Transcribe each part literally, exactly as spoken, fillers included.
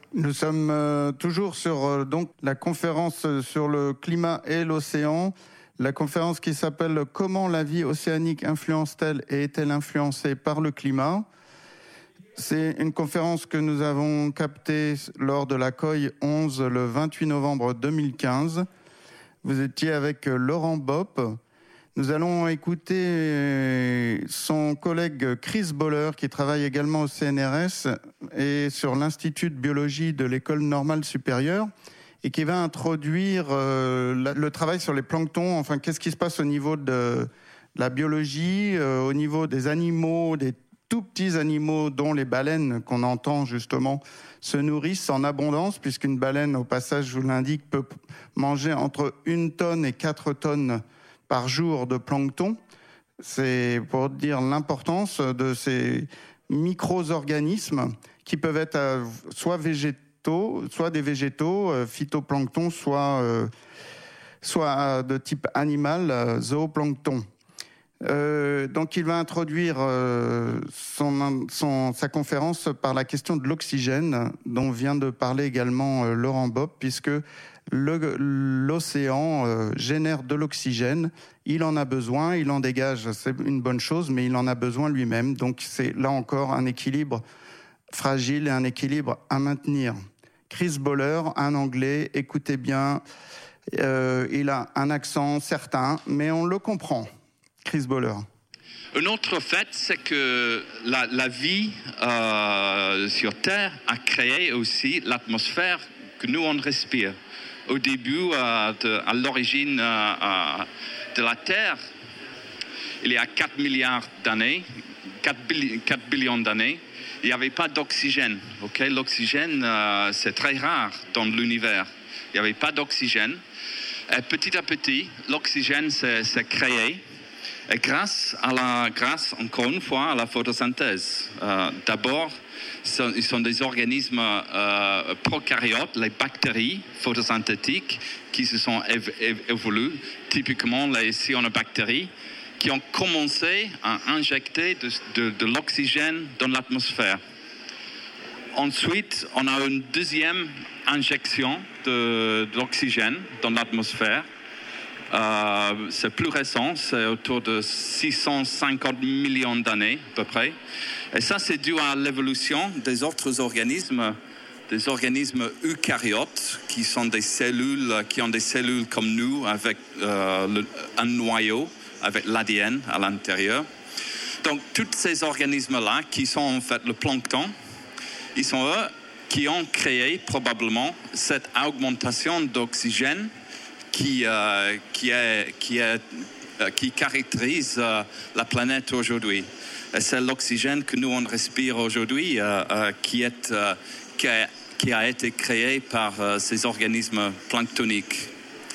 Nous sommes euh, toujours sur euh, donc, la conférence sur le climat et l'océan, la conférence qui s'appelle « Comment la vie océanique influence-t-elle et est-elle influencée par le climat ?» C'est une conférence que nous avons captée lors de la C O I onze le vingt-huit novembre deux mille quinze. Vous étiez avec Laurent Bopp. Nous allons écouter son collègue Chris Boller, qui travaille également au C N R S et sur l'Institut de biologie de l'École normale supérieure, et qui va introduire euh, la, le travail sur les planctons. Enfin, qu'est-ce qui se passe au niveau de la biologie, euh, au niveau des animaux, des tout petits animaux dont les baleines, qu'on entend justement, se nourrissent en abondance, puisqu'une baleine, au passage, je vous l'indique, peut manger entre une tonne et quatre tonnes par jour de plancton. C'est pour dire l'importance de ces micro-organismes qui peuvent être euh, soit végétaux, soit des végétaux, euh, phytoplancton, soit, euh, soit de type animal, euh, zooplancton. Euh, donc il va introduire euh, son, son, sa conférence par la question de l'oxygène, dont vient de parler également euh, Laurent Bopp, puisque le, l'océan euh, génère de l'oxygène, il en a besoin, il en dégage, c'est une bonne chose, mais il en a besoin lui-même. Donc c'est là encore un équilibre fragile et un équilibre à maintenir. Chris Boller, un Anglais, écoutez bien, euh, il a un accent certain, mais on le comprend. Chris Boller. Un autre fait, c'est que la, la vie euh, sur Terre a créé aussi l'atmosphère que nous on respire. Au début, euh, de, à l'origine euh, de la Terre, il y a quatre milliards d'années, quatre, billi- quatre billions d'années, il n'y avait pas d'oxygène. Okay? L'oxygène, euh, c'est très rare dans l'univers. Il n'y avait pas d'oxygène. Et petit à petit, l'oxygène s'est, s'est créé. Et grâce, à la, grâce, encore une fois, à la photosynthèse. Euh, d'abord, sont, ils sont des organismes euh, prokaryotes, les bactéries photosynthétiques, qui se sont év- év- évoluées, typiquement les cyanobactéries, qui ont commencé à injecter de, de, de l'oxygène dans l'atmosphère. Ensuite, on a une deuxième injection de, de l'oxygène dans l'atmosphère. Euh, c'est plus récent, c'est autour de six cent cinquante millions d'années à peu près. Et ça, c'est dû à l'évolution des autres organismes, des organismes eucaryotes, qui sont des cellules, qui ont des cellules comme nous, avec euh, le, un noyau, avec l'A D N à l'intérieur. Donc, tous ces organismes-là, qui sont en fait le plancton, ils sont eux qui ont créé probablement cette augmentation d'oxygène Qui, euh, qui, est, qui, est, euh, qui caractérise euh, la planète aujourd'hui. Et c'est l'oxygène que nous on respire aujourd'hui euh, euh, qui, est, euh, qui, a, qui a été créé par euh, ces organismes planctoniques.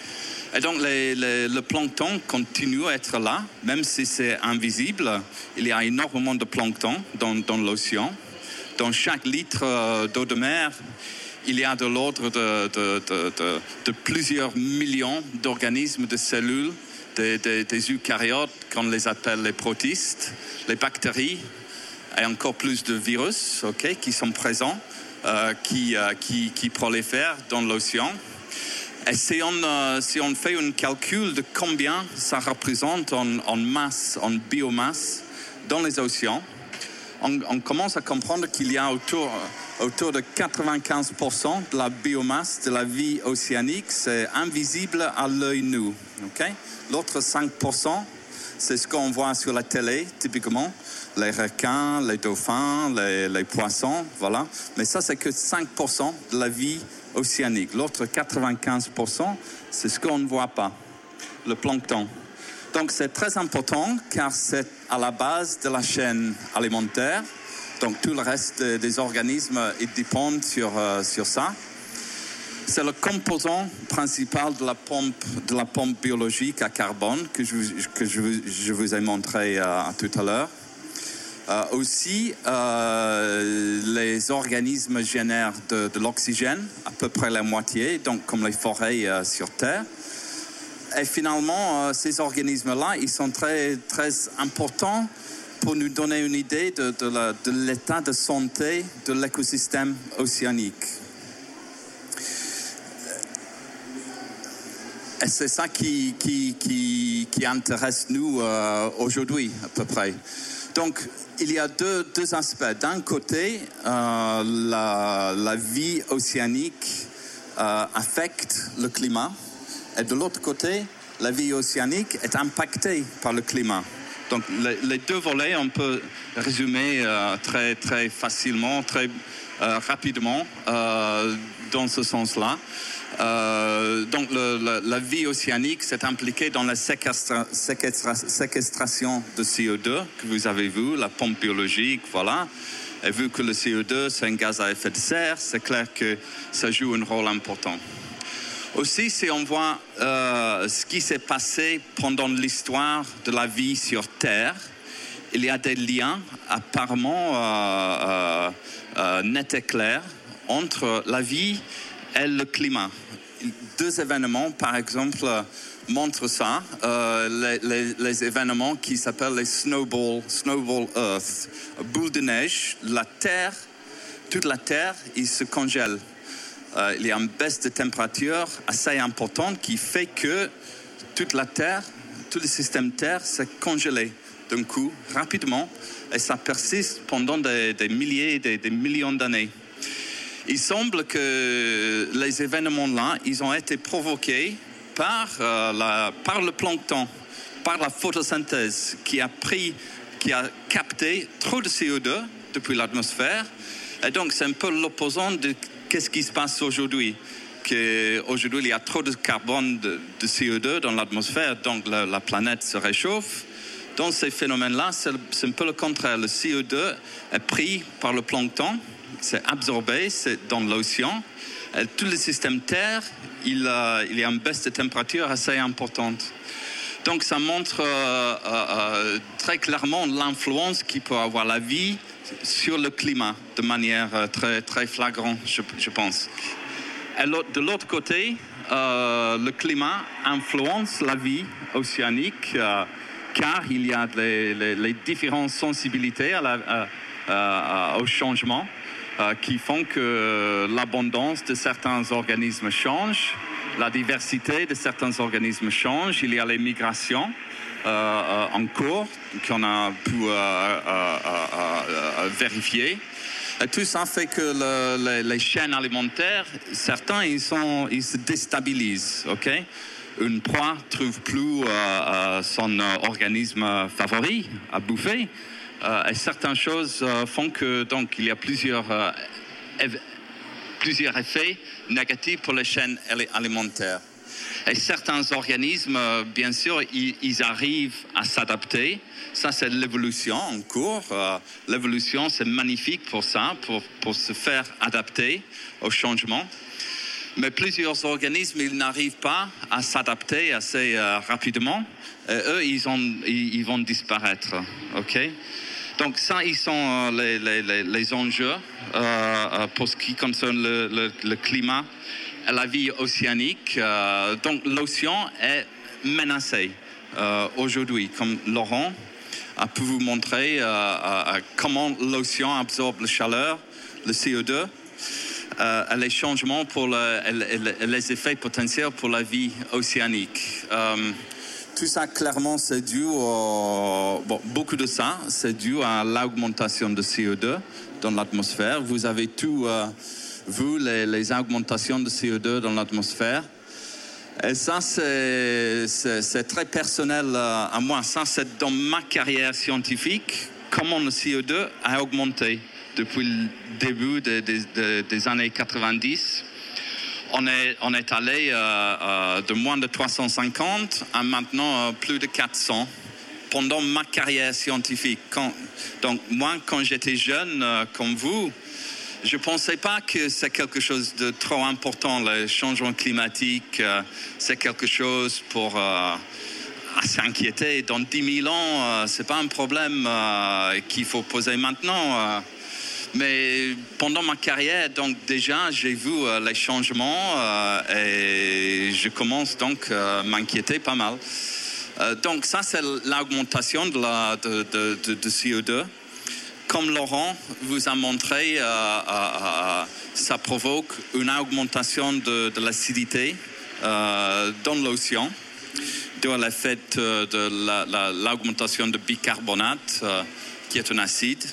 Et donc les, les, le plancton continue à être là, même si c'est invisible. Il y a énormément de plancton dans, dans l'océan. Dans chaque litre d'eau de mer, il y a de l'ordre de, de, de, de, de plusieurs millions d'organismes, de cellules, des, des, des eucaryotes, qu'on les appelle les protistes, les bactéries, et encore plus de virus, okay, qui sont présents, euh, qui, euh, qui, qui prolifèrent dans l'océan. Et si on, euh, si on fait un calcul de combien ça représente en, en masse, en biomasse, dans les océans, on, on commence à comprendre qu'il y a autour... Autour de quatre-vingt-quinze pour cent de la biomasse de la vie océanique, c'est invisible à l'œil nu. Okay? L'autre cinq pour cent, c'est ce qu'on voit sur la télé, typiquement. Les requins, les dauphins, les, les poissons, voilà. Mais ça, c'est que cinq pour cent de la vie océanique. L'autre quatre-vingt-quinze pour cent, c'est ce qu'on ne voit pas, le plancton. Donc, c'est très important car c'est à la base de la chaîne alimentaire. Donc tout le reste des organismes, ils dépendent sur, euh, sur ça. C'est le composant principal de la pompe, de la pompe biologique à carbone que je, que je, je vous ai montré euh, tout à l'heure. Euh, aussi, euh, les organismes génèrent de, de l'oxygène, à peu près la moitié, donc comme les forêts euh, sur Terre. Et finalement, euh, ces organismes-là, ils sont très, très importants pour nous donner une idée de, de, la, de l'état de santé de l'écosystème océanique. c'est ça qui, qui, qui, qui intéresse nous euh, aujourd'hui, à peu près. Donc, il y a deux, deux aspects. D'un côté, euh, la, la vie océanique euh, affecte le climat. Et de l'autre côté, la vie océanique est impactée par le climat. Donc, les, les deux volets, on peut résumer euh, très, très facilement, très euh, rapidement euh, dans ce sens-là. Euh, donc le, le, la vie océanique s'est impliquée dans la séquestra, séquestra, séquestration de C O deux que vous avez vu, la pompe biologique, voilà. Et vu que le C O deux c'est un gaz à effet de serre, c'est clair que ça joue un rôle important. Aussi, si on voit euh, ce qui s'est passé pendant l'histoire de la vie sur Terre, il y a des liens apparemment euh, euh, euh, nets et clairs entre la vie et le climat. Deux événements, par exemple, montrent ça. Euh, les, les, les événements qui s'appellent les snowball, snowball Earth. Boule de neige, la Terre, toute la Terre, il se congèle. Euh, il y a une baisse de température assez importante qui fait que toute la Terre, tout le système Terre s'est congelé d'un coup, rapidement, et ça persiste pendant des, des milliers, des, des millions d'années. Il semble que les événements-là, ils ont été provoqués par, euh, la, par le plancton, par la photosynthèse qui a pris, qui a capté trop de C O deux depuis l'atmosphère. Et donc, c'est un peu l'opposant de qu'est-ce qui se passe aujourd'hui. Qu'aujourd'hui, il y a trop de carbone, de, de C O deux dans l'atmosphère, donc la, la planète se réchauffe. Dans ces phénomènes-là, c'est, c'est un peu le contraire. Le C O deux est pris par le plancton. C'est absorbé, c'est dans l'océan. Et tout le système Terre, il, euh, il y a une baisse de température assez importante. Donc ça montre euh, euh, très clairement l'influence qu'il peut avoir la vie sur le climat de manière euh, très, très flagrante, je, je pense. Et de l'autre côté, euh, le climat influence la vie océanique euh, car il y a les, les, les différentes sensibilités à la, à, à, au changement. Euh, qui font que l'abondance de certains organismes change, la diversité de certains organismes change. Il y a les migrations euh, euh, en cours qu'on a pu euh, euh, euh, euh, vérifier. Et tout ça fait que le, les, les chaînes alimentaires, certains ils, sont, ils se déstabilisent. Okay? Une proie ne trouve plus euh, euh, son organisme favori à bouffer. Euh, et certaines choses euh, font que donc il y a plusieurs, euh, ev- plusieurs effets négatifs pour les chaînes alimentaires. Et certains organismes, euh, bien sûr, ils, ils arrivent à s'adapter. Ça, c'est l'évolution en cours. Euh, l'évolution, c'est magnifique pour ça, pour, pour se faire adapter au changement. Mais plusieurs organismes, ils n'arrivent pas à s'adapter assez euh, rapidement. Et eux, ils, ont, ils, ils vont disparaître. OK ? Donc ça, ils sont les, les, les enjeux euh, pour ce qui concerne le, le, le climat et la vie océanique. Euh, donc l'océan est menacé euh, aujourd'hui, comme Laurent a pu vous montrer euh, euh, comment l'océan absorbe la chaleur, le C O deux, euh, et les changements pour le, et les effets potentiels pour la vie océanique. Euh, Tout ça, clairement, c'est dû au... Bon, beaucoup de ça, c'est dû à l'augmentation de C O deux dans l'atmosphère. Vous avez tout euh, vu, les, les augmentations de C O deux dans l'atmosphère. Et ça, c'est, c'est, c'est très personnel euh, à moi. Ça, c'est dans ma carrière scientifique, comment le C O deux a augmenté depuis le début des, des, des années quatre-vingt-dix. On est, on est allé euh, euh, de moins de trois cent cinquante à maintenant euh, plus de quatre cents pendant ma carrière scientifique. Quand, donc moi, quand j'étais jeune, euh, comme vous, je ne pensais pas que c'est quelque chose de trop important. Le changement climatique, euh, c'est quelque chose pour euh, à s'inquiéter. Dans dix mille ans, euh, ce n'est pas un problème euh, qu'il faut poser maintenant. Euh, Mais pendant ma carrière, donc déjà, j'ai vu euh, les changements euh, et je commence donc à euh, m'inquiéter pas mal. Euh, donc ça, c'est l'augmentation de, la, de, de, de, de C O deux. Comme Laurent vous a montré, euh, euh, euh, ça provoque une augmentation de, de l'acidité euh, dans l'océan, dû à l'effet de la, la, l'augmentation de bicarbonate, euh, qui est un acide.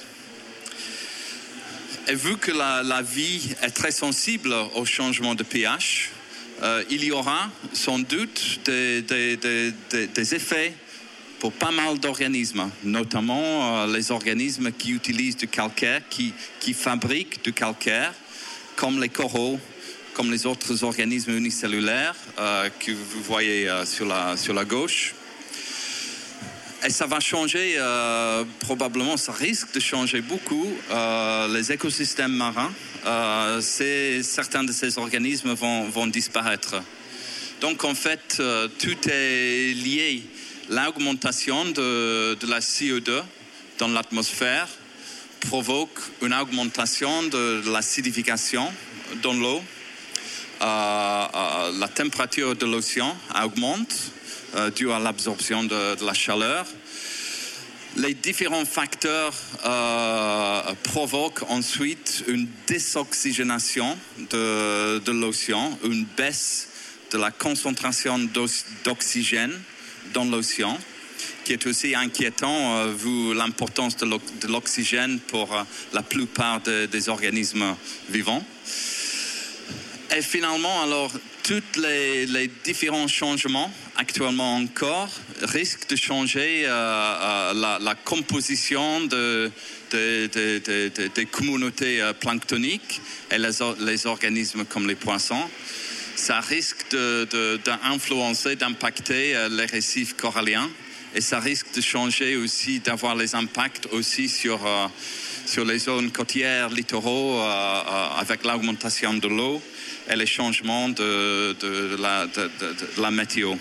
Et vu que la, la vie est très sensible au changement de pH, euh, il y aura sans doute des, des, des, des, des effets pour pas mal d'organismes, notamment euh, les organismes qui utilisent du calcaire, qui, qui fabriquent du calcaire, comme les coraux, comme les autres organismes unicellulaires euh, que vous voyez euh, sur, la, sur la gauche. Et ça va changer, euh, probablement, ça risque de changer beaucoup euh, les écosystèmes marins. Euh, c'est, certains de ces organismes vont, vont disparaître. Donc en fait, euh, tout est lié. L'augmentation de, de la C O deux dans l'atmosphère provoque une augmentation de, de l'acidification dans l'eau. Euh, euh, la température de l'océan augmente euh, due à l'absorption de, de la chaleur. Les différents facteurs euh, provoquent ensuite une désoxygénation de, de l'océan, une baisse de la concentration d'oxygène dans l'océan, qui est aussi inquiétant euh, vu l'importance de, l'o- de l'oxygène pour euh, la plupart de, des organismes vivants. Et finalement, alors, tous les, les différents changements actuellement encore risquent de changer euh, euh, la, la composition de, de, de, de, de, des communautés euh, planctoniques et les, les organismes comme les poissons. Ça risque de, de, d'influencer, d'impacter euh, les récifs coralliens et ça risque de changer aussi, d'avoir les impacts aussi sur, euh, sur les zones côtières, littoraux, euh, euh, avec l'augmentation de l'eau et les changements de, de, de, la, de, de, de la météo.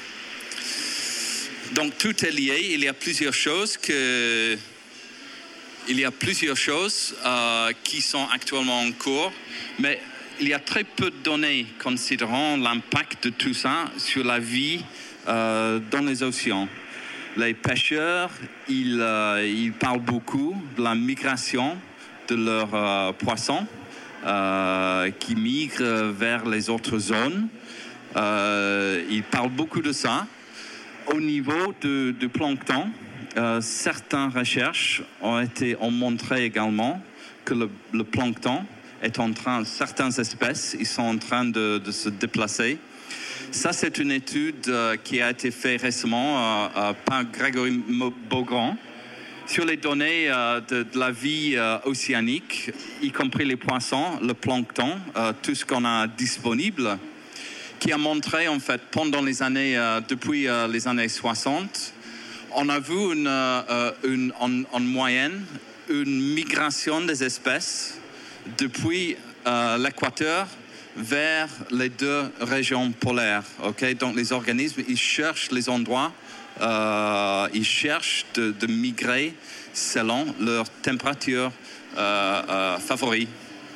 Donc tout est lié, il y a plusieurs choses que... Il y a plusieurs choses euh, qui sont actuellement en cours, mais il y a très peu de données considérant l'impact de tout ça sur la vie euh, dans les océans. Les pêcheurs, ils, euh, ils parlent beaucoup de la migration de leurs euh, poissons euh, qui migrent vers les autres zones. Euh, ils parlent beaucoup de ça. Au niveau du plancton, euh, certaines recherches ont, été, ont montré également que le, le plancton est en train, certaines espèces, ils sont en train de, de se déplacer. Ça, c'est une étude euh, qui a été faite récemment euh, euh, par Grégory Beaugrand sur les données euh, de, de la vie euh, océanique, y compris les poissons, le plancton, euh, tout ce qu'on a disponible, qui a montré, en fait, pendant les années, euh, depuis euh, les années soixante, on a vu une, euh, une, en, en moyenne une migration des espèces depuis euh, l'équateur vers les deux régions polaires. Okay? Donc les organismes, ils cherchent les endroits, euh, ils cherchent de, de migrer selon leur température euh, euh, favorite.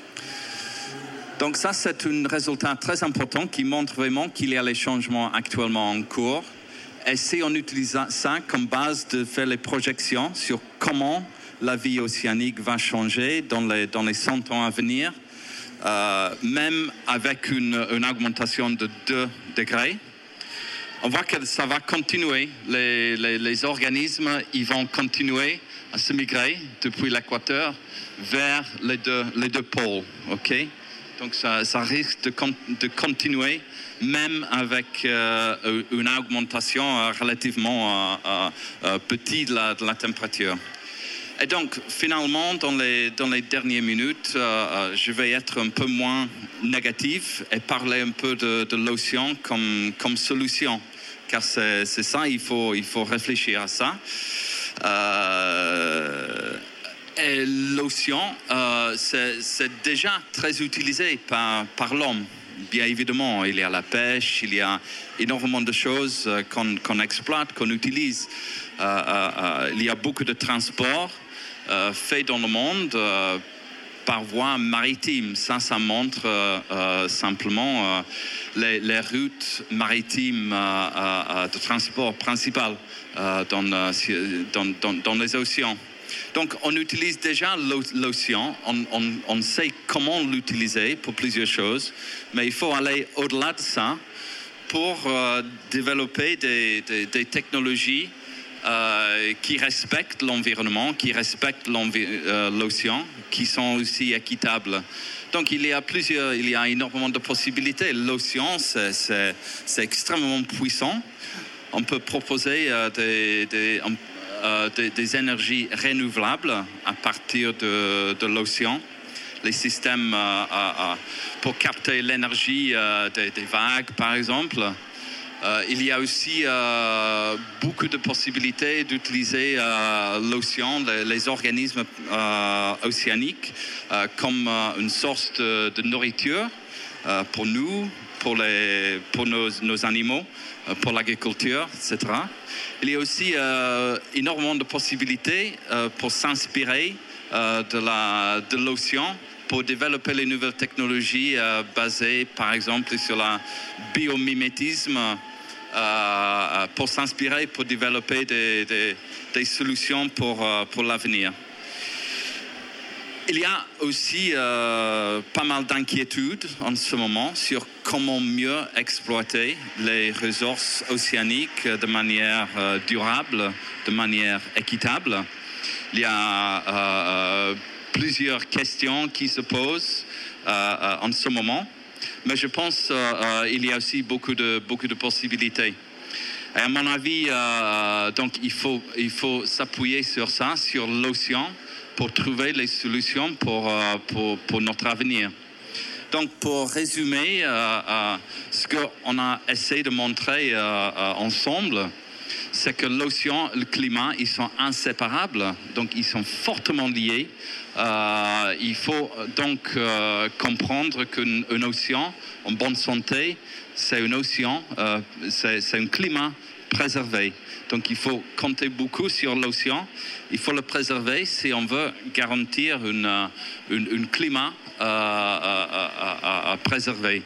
Donc ça, c'est un résultat très important qui montre vraiment qu'il y a les changements actuellement en cours. Et si on utilise ça comme base de faire les projections sur comment la vie océanique va changer dans les, dans les cent ans à venir, euh, même avec une, une augmentation de deux degrés, on voit que ça va continuer. Les, les, les organismes, ils vont continuer à se migrer depuis l'équateur vers les deux, les deux pôles. Okay? Donc ça, ça risque de, con, de continuer, même avec euh, une augmentation euh, relativement euh, euh, petite de la, de la température. Et donc, finalement, dans les, dans les dernières minutes, euh, je vais être un peu moins négatif et parler un peu de, de l'océan comme, comme solution. Car c'est, c'est ça, il faut, il faut réfléchir à ça. Euh, et l'océan, euh, c'est, c'est déjà très utilisé par, par l'homme. Bien évidemment, il y a la pêche, il y a énormément de choses qu'on, qu'on exploite, qu'on utilise. Euh, euh, euh, il y a beaucoup de transports euh, faits dans le monde euh, par voie maritime. Ça, ça montre euh, euh, simplement euh, les, les routes maritimes euh, euh, de transport principales euh, dans, dans, dans, dans les océans. Donc, on utilise déjà l'océan, on, on, on sait comment l'utiliser pour plusieurs choses, mais il faut aller au-delà de ça pour euh, développer des, des, des technologies euh, qui respectent l'environnement, qui respectent euh, l'océan, qui sont aussi équitables. Donc il y a plusieurs, il y a énormément de possibilités. L'océan, c'est, c'est, c'est extrêmement puissant. On peut proposer euh, des, des, euh, des, des énergies renouvelables à partir de, de l'océan. Les systèmes euh, euh, pour capter l'énergie euh, des, des vagues, par exemple. Euh, il y a aussi euh, beaucoup de possibilités d'utiliser euh, l'océan, les, les organismes euh, océaniques, euh, comme euh, une source de, de nourriture euh, pour nous, pour, les, pour nos, nos animaux, euh, pour l'agriculture, et cetera. Il y a aussi euh, énormément de possibilités euh, pour s'inspirer euh, de, la, de l'océan, pour développer les nouvelles technologies euh, basées, par exemple, sur le biomimétisme, euh, pour s'inspirer, pour développer des, des, des solutions pour, euh, pour l'avenir. Il y a aussi euh, pas mal d'inquiétudes en ce moment sur comment mieux exploiter les ressources océaniques de manière euh, durable, de manière équitable. Il y a euh, plusieurs questions qui se posent euh, euh, en ce moment, mais je pense qu'il euh, euh, y a aussi beaucoup de, beaucoup de possibilités. Et à mon avis, euh, donc, il faut, il faut s'appuyer sur ça, sur l'océan, pour trouver les solutions pour, euh, pour, pour notre avenir. Donc, pour résumer, euh, euh, ce qu'on a essayé de montrer euh, euh, ensemble, c'est que l'océan et le climat, ils sont inséparables, donc ils sont fortement liés. Euh, il faut donc euh, comprendre qu'un un océan en bonne santé, c'est un océan, euh, c'est, c'est un climat préservé. Donc il faut compter beaucoup sur l'océan, il faut le préserver si on veut garantir une, une, une climat euh, euh, euh, euh, préservé.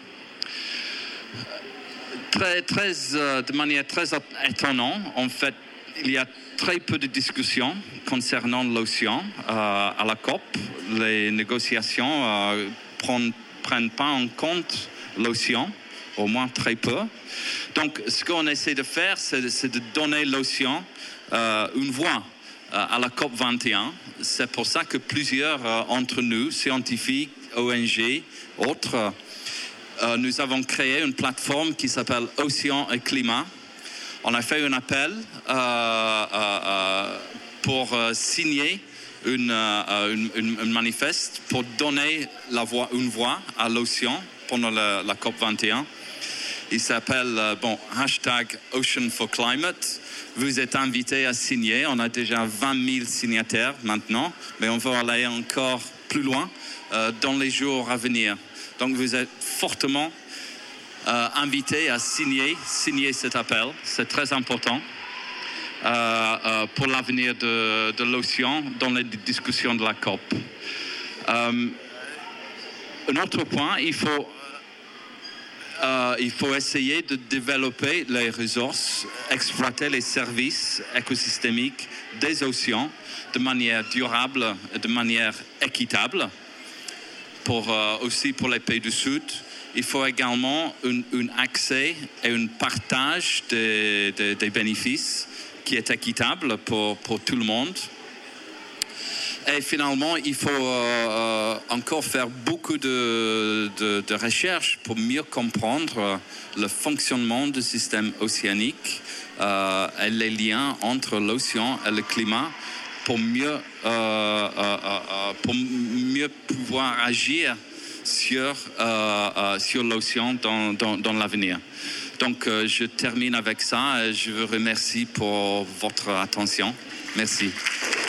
Très, très, euh, de manière très étonnante, en fait, il y a très peu de discussions concernant l'océan euh, à la COP. Les négociations ne euh, prennent pas en compte l'océan, au moins très peu. Donc, ce qu'on essaie de faire, c'est, c'est de donner l'océan euh, une voix euh, à la COP vingt et un. C'est pour ça que plusieurs euh, entre nous, scientifiques, O N G, autres, Euh, nous avons créé une plateforme qui s'appelle Océan et Climat. On a fait un appel euh, euh, pour euh, signer une, euh, une, une, une manifeste pour donner la voix, une voix à l'océan pendant la, la COP vingt et un. Il s'appelle euh, bon, hashtag Ocean for Climate. Vous êtes invités à signer. On a déjà vingt mille signataires maintenant, mais on va aller encore plus loin euh, dans les jours à venir. Donc vous êtes fortement euh, invités à signer, signer cet appel. C'est très important euh, euh, pour l'avenir de, de l'océan dans les discussions de la COP. Euh, un autre point, il faut, euh, il faut essayer de développer les ressources, exploiter les services écosystémiques des océans de manière durable et de manière équitable. Pour, euh, aussi pour les pays du Sud, il faut également un, un accès et un partage des, des, des bénéfices qui est équitable pour, pour tout le monde. Et finalement, il faut euh, encore faire beaucoup de, de, de recherches pour mieux comprendre le fonctionnement du système océanique euh, et les liens entre l'océan et le climat, pour mieux, euh, euh, euh, pour mieux pouvoir agir sur, euh, euh, sur l'océan dans, dans, dans l'avenir. Donc, euh, je termine avec ça et je vous remercie pour votre attention. Merci.